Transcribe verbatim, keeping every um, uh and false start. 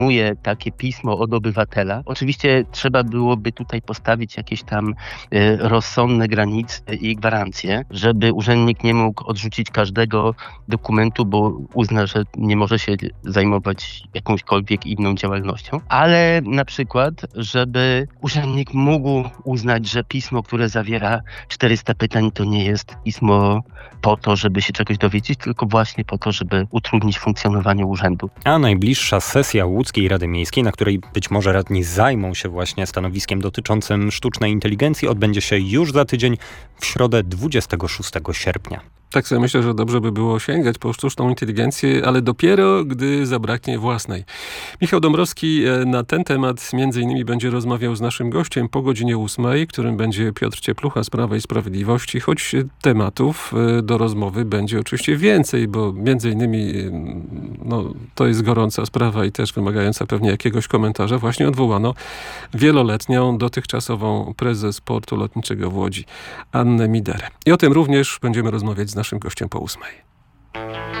otrzymuje takie pismo od obywatela. Oczywiście trzeba byłoby tutaj postawić jakieś tam y, rozsądne granice i gwarancje, żeby urzędnik nie mógł odrzucić każdego dokumentu, bo uzna, że nie może się zajmować jakąśkolwiek inną działalnością. Ale na przykład, żeby urzędnik mógł uznać, że pismo, które zawiera czterysta pytań, to nie jest pismo po to, żeby się czegoś dowiedzieć, tylko właśnie po to, żeby utrudnić funkcjonowanie urzędu. A najbliższa sesja Łódzkiej Rady Miejskiej, na której być może radni zajmą się właśnie stanowiskiem dotyczącym sztucznej inteligencji, odbędzie się już za tydzień, w środę dwudziestego szóstego sierpnia. Tak sobie myślę, że dobrze by było sięgać po sztuczną inteligencję, ale dopiero, gdy zabraknie własnej. Michał Dąbrowski na ten temat między innymi będzie rozmawiał z naszym gościem po godzinie ósmej, którym będzie Piotr Cieplucha z Prawa i Sprawiedliwości, choć tematów do rozmowy będzie oczywiście więcej, bo między innymi no, to jest gorąca sprawa i też wymagająca pewnie jakiegoś komentarza. Właśnie odwołano wieloletnią, dotychczasową prezes portu lotniczego w Łodzi, Annę Miderę. I o tym również będziemy rozmawiać z naszym gościem po ósmej.